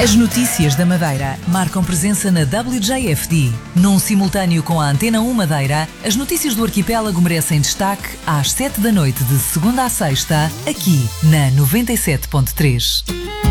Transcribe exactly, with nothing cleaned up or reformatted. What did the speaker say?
As notícias da Madeira marcam presença na W J F D. Num simultâneo com a Antena um Madeira, as notícias do arquipélago merecem destaque às sete da noite de segunda a sexta, aqui na noventa e sete ponto três.